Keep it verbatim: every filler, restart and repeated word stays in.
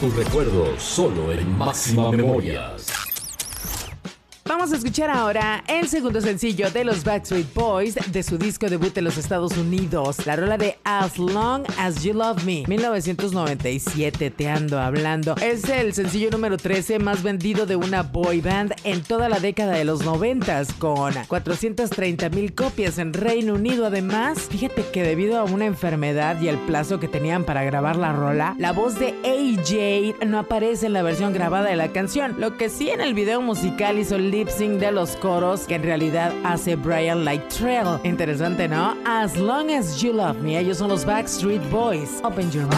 tus recuerdos solo en Máxima Memorias. Vamos a escuchar ahora el segundo sencillo de los Backstreet Boys de su disco debut en los Estados Unidos, la rola de As Long As You Love Me, mil novecientos noventa y siete, te ando hablando. Es el sencillo número trece más vendido de una boy band en toda la década de los noventas, con cuatrocientas treinta mil copias en Reino Unido. Además, fíjate que debido a una enfermedad y el plazo que tenían para grabar la rola, la voz de A J no aparece en la versión grabada de la canción, lo que sí en el video musical hizo el lip sync de los coros que en realidad hace Brian Lytrell. Interesante, ¿no? As Long As You Love Me, ellos son los Backstreet Boys. Open your